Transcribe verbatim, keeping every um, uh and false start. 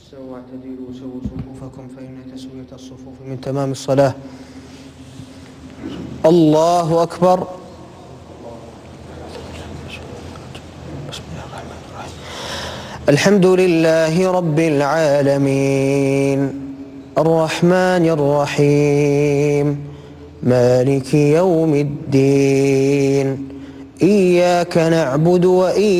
استووا واعتدلوا سووا صفوفكم فإن تسوية الصفوف من تمام الصلاة. الله أكبر. الحمد لله رب العالمين الرحمن الرحيم مالك يوم الدين إياك نعبد وإياك